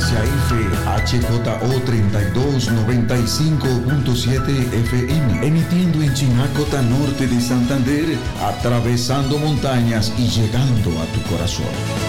frecuencia FHJO 3295.7 FM, emitiendo en Chinacota, norte de Santander, atravesando montañas y llegando a tu corazón.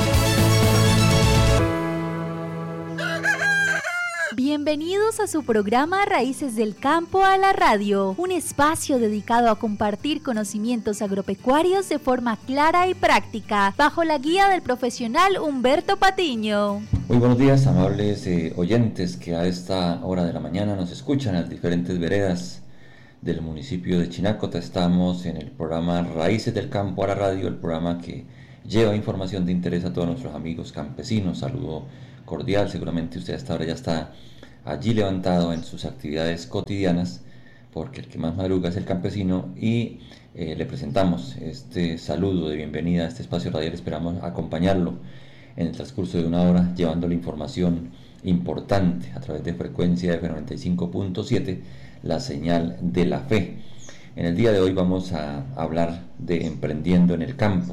Bienvenidos a su programa Raíces del Campo a la Radio, un espacio dedicado a compartir conocimientos agropecuarios de forma clara y práctica, bajo la guía del profesional Humberto Patiño. Muy buenos días, amables oyentes que a esta hora de la mañana nos escuchan en las diferentes veredas del municipio de Chinacota. Estamos en el programa Raíces del Campo a la Radio, el programa que lleva información de interés a todos nuestros amigos campesinos. Saludo cordial, seguramente usted hasta ahora ya está allí levantado en sus actividades cotidianas, porque el que más madruga es el campesino, y le presentamos este saludo de bienvenida a este espacio radial. Esperamos acompañarlo en el transcurso de una hora, llevándole información importante a través de frecuencia F95.7, la señal de la fe. En el día de hoy vamos a hablar de emprendiendo en el campo.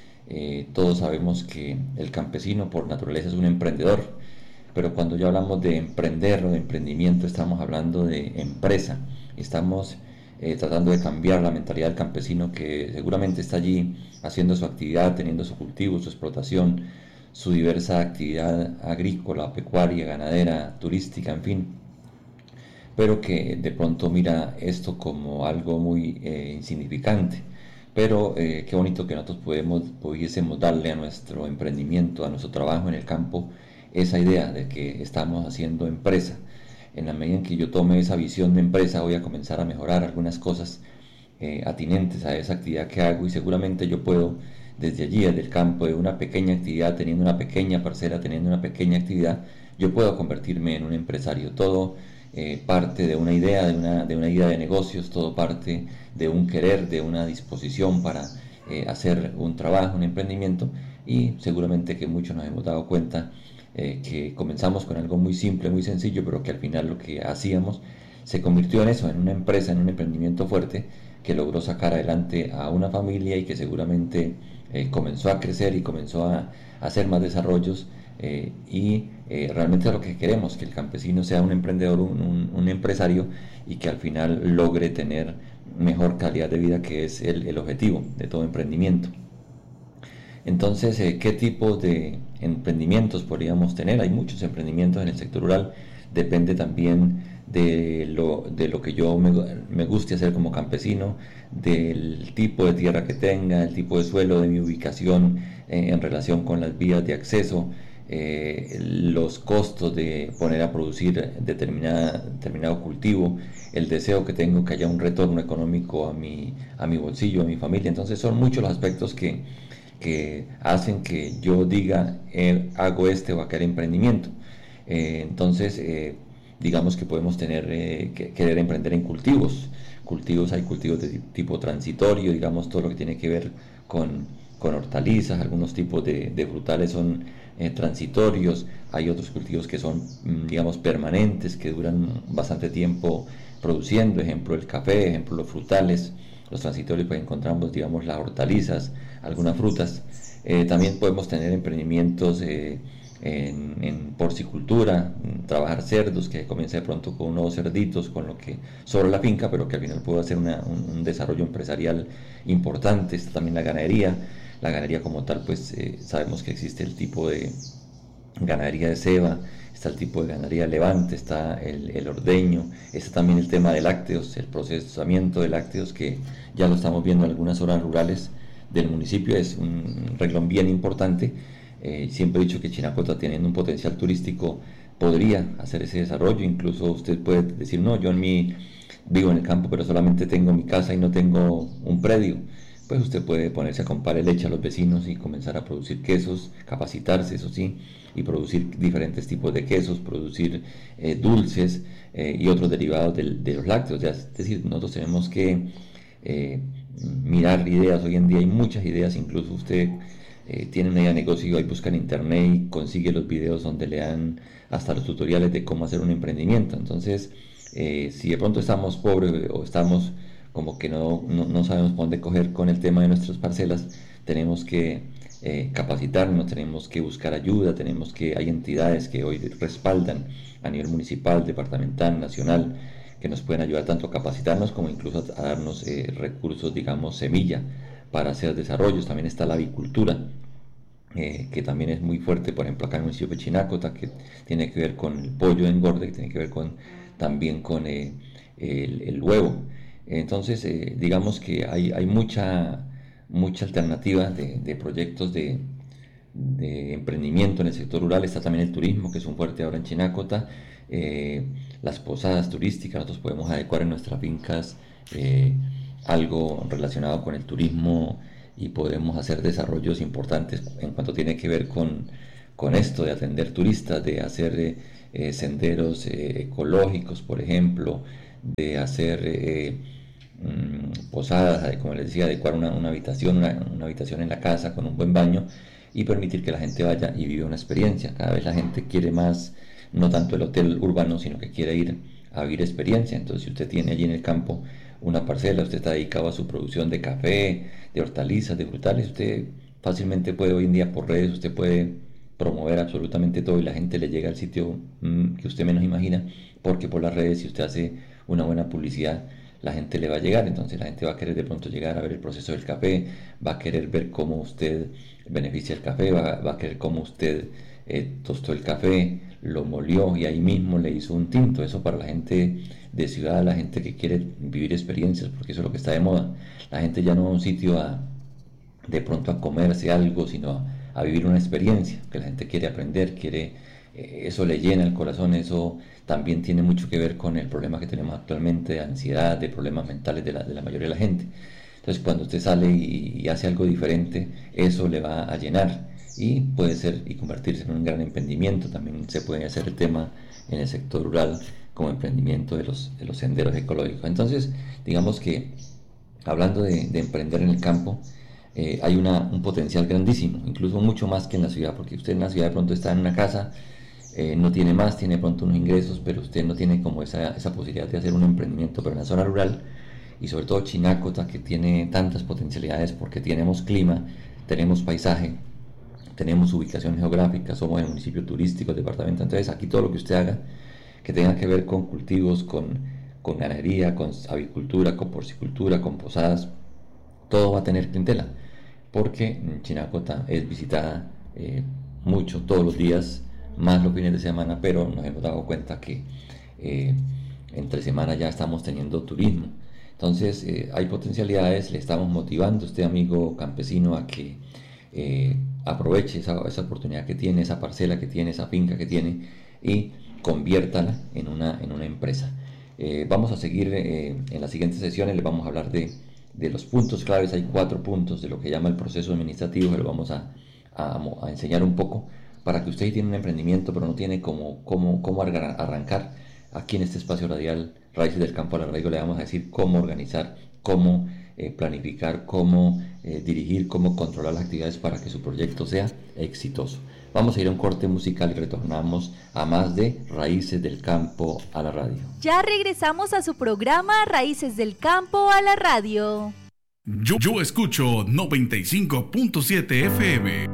Todos sabemos que el campesino por naturaleza es un emprendedor, pero cuando ya hablamos de emprender o de emprendimiento estamos hablando de empresa. Estamos tratando de cambiar la mentalidad del campesino, que seguramente está allí haciendo su actividad, teniendo su cultivo, su explotación, su diversa actividad agrícola, pecuaria, ganadera, turística, en fin, pero que de pronto mira esto como algo muy insignificante. Pero qué bonito que nosotros pudiésemos darle a nuestro emprendimiento, a nuestro trabajo en el campo, esa idea de que estamos haciendo empresa. En la medida en que yo tome esa visión de empresa, voy a comenzar a mejorar algunas cosas atinentes a esa actividad que hago, y seguramente yo puedo, desde allí, desde el campo, de una pequeña actividad, teniendo una pequeña parcela, teniendo una pequeña actividad, yo puedo convertirme en un empresario. Todo parte de una idea, de una idea de negocios, todo parte de un querer, de una disposición para hacer un trabajo, un emprendimiento, y seguramente que muchos nos hemos dado cuenta que comenzamos con algo muy simple, muy sencillo, pero que al final lo que hacíamos se convirtió en eso, en una empresa, en un emprendimiento fuerte que logró sacar adelante a una familia, y que seguramente comenzó a crecer y comenzó a hacer más desarrollos, y realmente es lo que queremos, que el campesino sea un emprendedor, un empresario, y que al final logre tener mejor calidad de vida, que es el objetivo de todo emprendimiento. Entonces, ¿qué tipo de emprendimientos podríamos tener? Hay muchos emprendimientos en el sector rural. Depende también de lo que yo me guste hacer como campesino, del tipo de tierra que tenga, el tipo de suelo, de mi ubicación en relación con las vías de acceso, los costos de poner a producir determinado cultivo, el deseo que tengo que haya un retorno económico a mi bolsillo, a mi familia. Entonces son muchos los aspectos que hacen que yo diga hago este o aquel emprendimiento. Entonces digamos que podemos querer emprender en cultivos. Hay cultivos de tipo transitorio, digamos todo lo que tiene que ver con hortalizas. Algunos tipos de frutales son transitorios. Hay otros cultivos que son digamos permanentes, que duran bastante tiempo produciendo, ejemplo el café, ejemplo los frutales. Los transitorios, pues encontramos digamos las hortalizas, algunas frutas. También podemos tener emprendimientos en porcicultura, trabajar cerdos, que comienza de pronto con unos cerditos, con lo que sobre la finca, pero que al final puede hacer un desarrollo empresarial importante. Está también la ganadería como tal, pues sabemos que existe el tipo de ganadería de ceba, está el tipo de ganadería levante, está el ordeño, está también el tema de lácteos, el procesamiento de lácteos, que ya lo estamos viendo en algunas zonas rurales del municipio. Es un renglón bien importante. Siempre he dicho que Chinacota, teniendo un potencial turístico, podría hacer ese desarrollo. Incluso usted puede decir, no, yo vivo en el campo, pero solamente tengo mi casa y no tengo un predio. Pues usted puede ponerse a comprar leche a los vecinos y comenzar a producir quesos, capacitarse, eso sí, y producir diferentes tipos de quesos, producir dulces y otros derivados de los lácteos. Es decir, nosotros tenemos que mirar ideas. Hoy en día hay muchas ideas. Incluso usted tiene una idea de negocio y busca en internet y consigue los videos donde le dan hasta los tutoriales de cómo hacer un emprendimiento. Entonces, si de pronto estamos pobres o estamos como que no sabemos por dónde coger con el tema de nuestras parcelas, tenemos que capacitarnos, tenemos que buscar ayuda, hay entidades que hoy respaldan a nivel municipal, departamental, nacional, que nos pueden ayudar tanto a capacitarnos como incluso a darnos recursos, digamos, semilla para hacer desarrollos. También está la avicultura, que también es muy fuerte, por ejemplo acá en el municipio de Chinacota, que tiene que ver con el pollo de engorde, que tiene que ver también con el huevo. Entonces digamos que hay mucha alternativa de proyectos de emprendimiento en el sector rural. Está también el turismo, que es un fuerte ahora en Chinacota, las posadas turísticas. Nosotros podemos adecuar en nuestras fincas algo relacionado con el turismo y podemos hacer desarrollos importantes en cuanto tiene que ver con esto de atender turistas, de hacer senderos ecológicos, por ejemplo, de hacer posadas, como les decía, adecuar una habitación en la casa con un buen baño y permitir que la gente vaya y viva una experiencia. Cada vez la gente quiere más, no tanto el hotel urbano, sino que quiere ir a vivir experiencia. Entonces, si usted tiene allí en el campo una parcela, usted está dedicado a su producción de café, de hortalizas, de frutales, usted fácilmente puede hoy en día por redes, usted puede promover absolutamente todo y la gente le llega al sitio que usted menos imagina, porque por las redes, si usted hace una buena publicidad, la gente le va a llegar. Entonces la gente va a querer de pronto llegar a ver el proceso del café, va a querer ver cómo usted beneficia el café, va a querer cómo usted tostó el café, lo molió y ahí mismo le hizo un tinto. Eso para la gente de ciudad, la gente que quiere vivir experiencias, porque eso es lo que está de moda. La gente ya no va a un sitio de pronto a comerse algo, sino a vivir una experiencia, que la gente quiere aprender, eso le llena el corazón. Eso también tiene mucho que ver con el problema que tenemos actualmente de ansiedad, de problemas mentales de la mayoría de la gente. Entonces cuando usted sale y hace algo diferente, eso le va a llenar y puede ser y convertirse en un gran emprendimiento. También se puede hacer el tema en el sector rural como emprendimiento de los senderos ecológicos. Entonces digamos que hablando de emprender en el campo, hay un potencial grandísimo, incluso mucho más que en la ciudad, porque usted en la ciudad de pronto está en una casa, no tiene más, tiene de pronto unos ingresos, pero usted no tiene como esa posibilidad de hacer un emprendimiento. Pero en la zona rural, y sobre todo Chinacota, que tiene tantas potencialidades porque tenemos clima, tenemos paisaje, tenemos ubicación geográfica, somos el municipio turístico, el departamento. Entonces aquí todo lo que usted haga que tenga que ver con cultivos, con ganadería, con avicultura, con porcicultura, con posadas, todo va a tener clientela, porque Chinacota es visitada mucho, todos los días, más los fines de semana, pero nos hemos dado cuenta que entre semana ya estamos teniendo turismo. Entonces hay potencialidades, le estamos motivando a usted, amigo campesino, a que aproveche esa oportunidad que tiene, esa parcela que tiene, esa finca que tiene, y conviértala en una empresa. Vamos a seguir en las siguientes sesiones, les vamos a hablar de los puntos claves. Hay 4 puntos de lo que llama el proceso administrativo, que lo vamos a enseñar un poco para que usted tiene un emprendimiento pero no tiene cómo arrancar. Aquí en este espacio radial Raíces del Campo a la Radio le vamos a decir cómo organizar, cómo planificar, cómo dirigir, cómo controlar las actividades para que su proyecto sea exitoso. Vamos a ir a un corte musical y retornamos a más de Raíces del Campo a la Radio. Ya regresamos a su programa Raíces del Campo a la Radio. Yo escucho 95.7 FM.